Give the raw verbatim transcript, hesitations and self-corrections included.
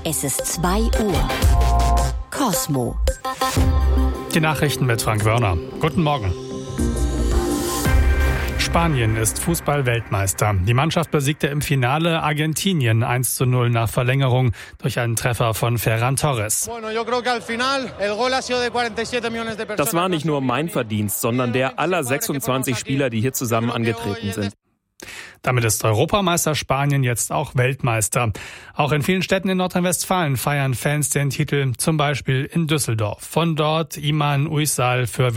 Es ist zwei Uhr. Cosmo. Die Nachrichten mit Frank Wörner. Guten Morgen. Spanien ist Fußball-Weltmeister. Die Mannschaft besiegte im Finale Argentinien eins zu null nach Verlängerung durch einen Treffer von Ferran Torres. Das war nicht nur mein Verdienst, sondern der aller sechsundzwanzig Spieler, die hier zusammen angetreten sind. Damit ist Europameister Spanien jetzt auch Weltmeister. Auch in vielen Städten in Nordrhein-Westfalen feiern Fans den Titel, zum Beispiel in Düsseldorf. Von dort Iman Uysal für